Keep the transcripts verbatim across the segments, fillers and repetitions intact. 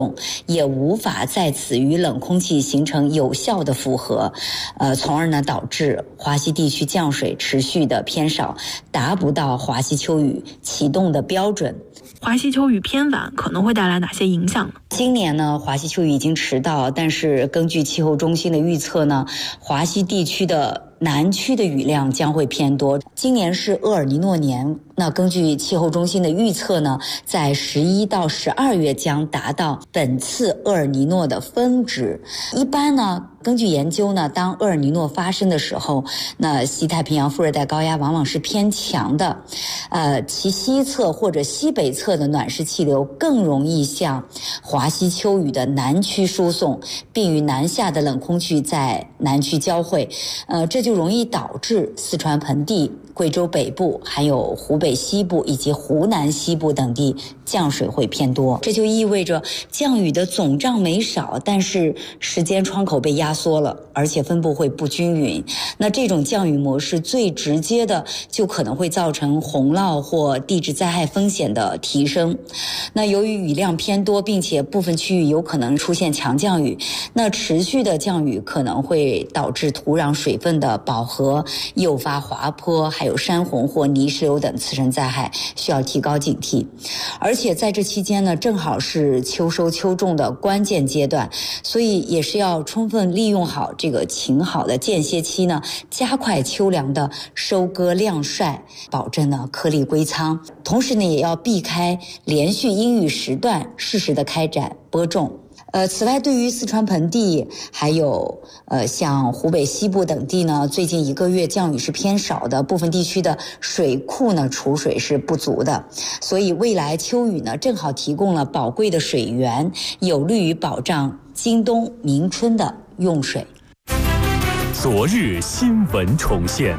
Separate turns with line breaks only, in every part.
也无法在此与冷空气形成有效的符合，呃，从而呢导致华西地区降水持续的偏少，达不到华西秋雨启动的标准。
华西秋雨偏晚可能会带来哪些影响呢？
今年呢，华西秋雨已经迟到，但是根据气候中心的预测呢，华西地区的南区的雨量将会偏多。今年是厄尔尼诺年，那根据气候中心的预测呢，在十一到十二月将达到本次厄尔尼诺的峰值。一般呢，根据研究呢，当厄尔尼诺发生的时候，那西太平洋副热带高压往往是偏强的，呃，其西侧或者西北侧的暖湿气流更容易向华西秋雨的南区输送，并与南下的冷空气在南区交汇，呃，这就容易导致四川盆地、贵州北部、还有湖北西部以及湖南西部等地降水会偏多。这就意味着降雨的总量没少，但是时间窗口被压缩了，而且分布会不均匀。那这种降雨模式最直接的就可能会造成洪涝或地质灾害风险的提升。那由于雨量偏多，并且部分区域有可能出现强降雨，那持续的降雨可能会导致土壤水分的饱和，诱发滑坡，还有山洪或泥石流等次生灾害，需要提高警惕。而且在这期间呢，正好是秋收秋种的关键阶段，所以也是要充分利用好这个晴好的间歇期呢，加快秋粮的收割晾晒，保证呢颗粒归仓。同时呢，也要避开连续阴雨时段，适时的开展播种。呃，此外，对于四川盆地，还有呃像湖北西部等地呢，最近一个月降雨是偏少的，部分地区的水库呢储水是不足的，所以未来秋雨呢正好提供了宝贵的水源，有利于保障今冬明春的用水。
昨日新闻重现。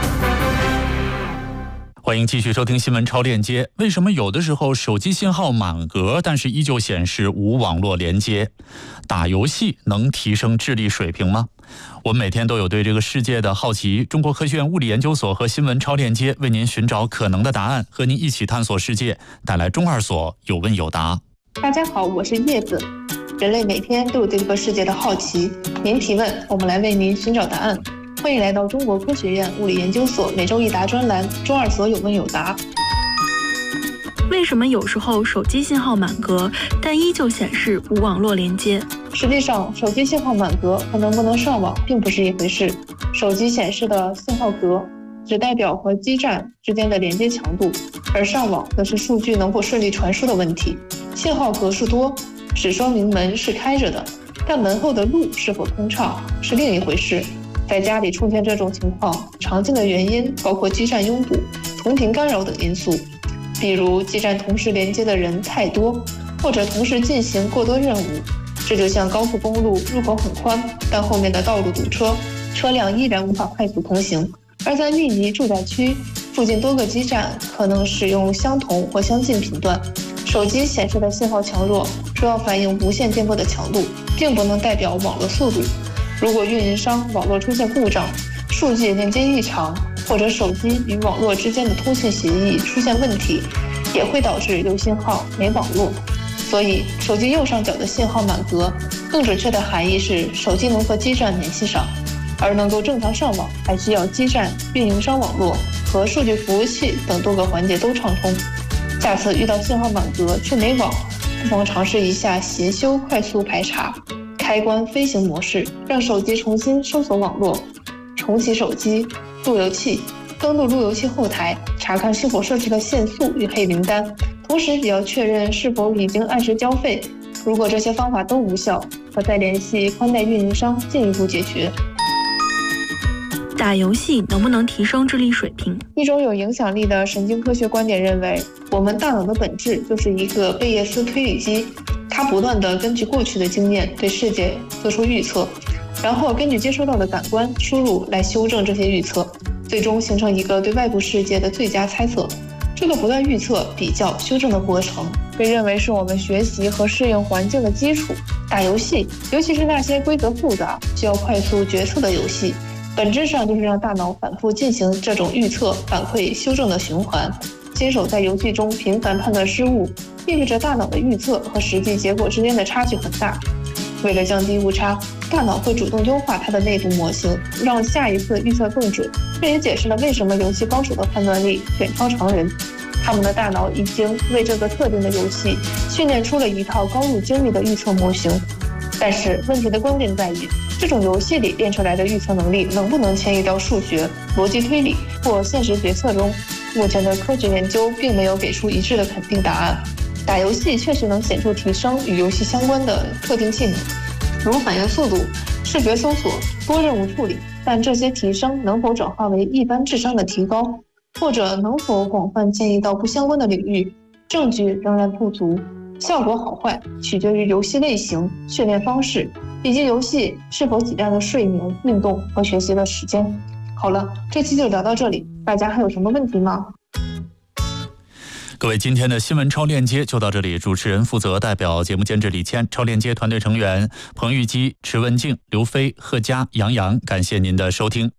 欢迎继续收听新闻超链接。为什么有的时候手机信号满格，但是依旧显示无网络连接？打游戏能提升智力水平吗？我们每天都有对这个世界的好奇，中国科学院物理研究所和新闻超链接为您寻找可能的答案，和您一起探索世界，带来中二所有问有答。
大家好，我是叶子。人类每天都有对这个世界的好奇，您提问，我们来为您寻找答案。欢迎来到中国科学院物理研究所每周一答专栏，中二所有问有答。
为什么有时候手机信号满格，但依旧显示无网络连接？
实际上，手机信号满格和能不能上网并不是一回事。手机显示的信号格只代表和基站之间的连接强度，而上网则是数据能否顺利传输的问题。信号格数多，只说明门是开着的，但门后的路是否通畅是另一回事。在家里出现这种情况，常见的原因包括基站拥堵、同频干扰等因素，比如基站同时连接的人太多，或者同时进行过多任务。这就像高速公路入口很宽，但后面的道路堵车，车辆依然无法快速通行。而在密集住宅区，附近多个基站可能使用相同或相近频段。手机显示的信号强弱主要反映无线电波的强度，并不能代表网络速度。如果运营商网络出现故障、数据连接异常，或者手机与网络之间的通信协议出现问题，也会导致有信号没网络。所以手机右上角的信号满格，更准确的含义是手机能和基站联系上，而能够正常上网还需要基站、运营商网络和数据服务器等多个环节都畅通。下次遇到信号满格却没网，不妨尝试一下协修快速排查，开关飞行模式，让手机重新搜索网络，重启手机、路由器，登录路由器后台，查看是否设置了限速与黑名单，同时也要确认是否已经按时交费。如果这些方法都无效，可再联系宽带运营商进一步解决。
打游戏能不能提升智力水平？
一种有影响力的神经科学观点认为，我们大脑的本质就是一个贝叶斯推理机，它不断地根据过去的经验对世界做出预测，然后根据接收到的感官输入来修正这些预测，最终形成一个对外部世界的最佳猜测。这个不断预测、比较、修正的过程被认为是我们学习和适应环境的基础。打游戏，尤其是那些规则复杂、需要快速决策的游戏，本质上就是让大脑反复进行这种预测、反馈、修正的循环。新手在游戏中频繁判断失误， 意味着大脑的预测和实际结果之间的差距很大。为了降低误差，大脑会主动优化它的内部模型，让下一次预测更准。这也解释了为什么游戏高手的判断力远超常人。他们的大脑已经为这个特定的游戏训练出了一套高度精密的预测模型。但是问题的关键在于，这种游戏里练出来的预测能力能不能迁移到数学、逻辑推理或现实决策中？目前的科学研究并没有给出一致的肯定答案。打游戏确实能显著提升与游戏相关的特定技能，如反应速度、视觉搜索、多任务处理，但这些提升能否转化为一般智商的提高，或者能否广泛迁移到不相关的领域，证据仍然不足。效果好坏取决于游戏类型、训练方式，以及游戏是否挤占了睡眠、运动和学习的时间。好了，这期就聊到这里，大家还有什么问题吗？
各位，今天的新闻超链接就到这里。主持人负责代表节目监制李谦，超链接团队成员彭玉基、池文静、刘飞、贺佳、杨洋，感谢您的收听。